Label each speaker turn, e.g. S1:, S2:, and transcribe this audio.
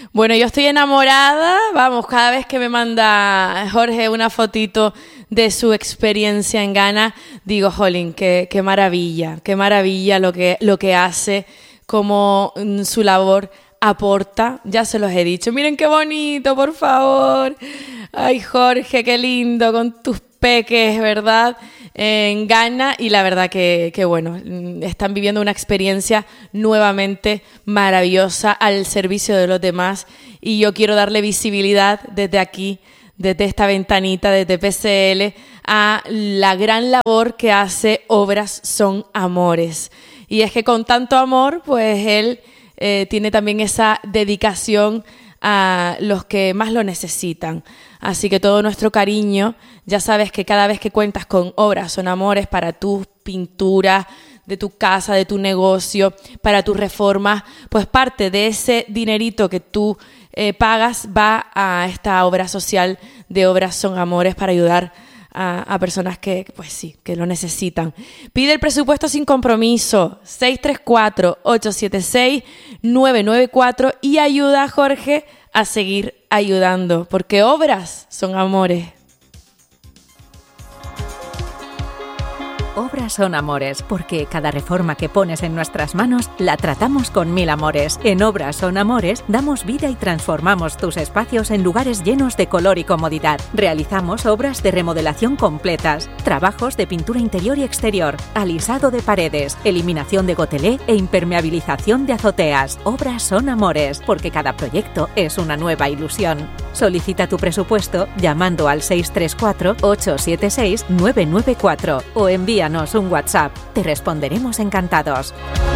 S1: Bueno, yo estoy enamorada, vamos, cada vez que me manda Jorge una fotito de su experiencia en Ghana, digo, jolín, qué maravilla lo que hace, cómo su labor aporta, ya se los he dicho. Miren qué bonito, por favor. Ay, Jorge, qué lindo, con tus peques, ¿verdad? En Ghana, y la verdad que bueno, están viviendo una experiencia nuevamente maravillosa al servicio de los demás, y yo quiero darle visibilidad desde aquí, desde esta ventanita, desde PCL, a la gran labor que hace Obras Son Amores. Y es que con tanto amor, pues él tiene también esa dedicación a los que más lo necesitan. Así que todo nuestro cariño, ya sabes que cada vez que cuentas con Obras Son Amores para tus pinturas, de tu casa, de tu negocio, para tus reformas, pues parte de ese dinerito que tú pagas va a esta obra social de Obras Son Amores para ayudar a personas que, pues sí, que lo necesitan. Pide el presupuesto sin compromiso, 634-876-994, y ayuda a Jorge a seguir ayudando, porque obras son amores.
S2: Obras Son Amores, porque cada reforma que pones en nuestras manos la tratamos con 1000 amores. En Obras Son Amores damos vida y transformamos tus espacios en lugares llenos de color y comodidad. Realizamos obras de remodelación completas, trabajos de pintura interior y exterior, alisado de paredes, eliminación de gotelé e impermeabilización de azoteas. Obras Son Amores, porque cada proyecto es una nueva ilusión. Solicita tu presupuesto llamando al 634-876-994 o envíanos un WhatsApp. Te responderemos encantados.